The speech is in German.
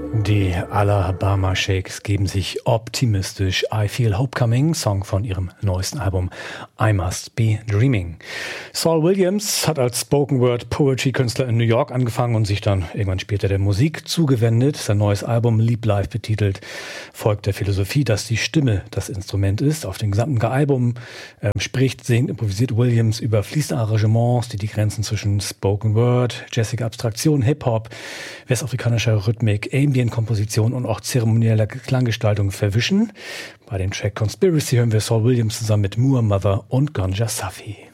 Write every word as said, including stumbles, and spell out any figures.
Die Alabama Shakes geben sich optimistisch I Feel Hope Coming, Song von ihrem neuesten Album I Must Be Dreaming. Saul Williams hat als Spoken-Word-Poetry-Künstler in New York angefangen und sich dann irgendwann später der Musik zugewendet. Sein neues Album, Leap Life betitelt, folgt der Philosophie, dass die Stimme das Instrument ist. Auf dem gesamten Album äh, spricht, singt, improvisiert Williams über fließende Arrangements, die die Grenzen zwischen Spoken-Word, jazzige Abstraktion, Hip-Hop, westafrikanischer Rhythmik, Ambient-Komposition und auch zeremonieller Klanggestaltung verwischen. Bei dem Track Conspiracy hören wir Saul Williams zusammen mit Moor Mother und Gonja Safi.